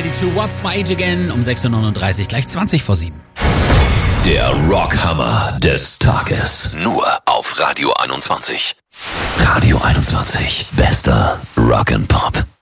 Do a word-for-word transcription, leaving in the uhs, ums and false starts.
zweiundachtzig, What's My Age Again, um sechs Uhr neununddreißig, gleich zwanzig vor sieben. Der Rockhammer des Tages. Nur auf Radio einundzwanzig. Radio einundzwanzig. Bester Rock'n'Pop.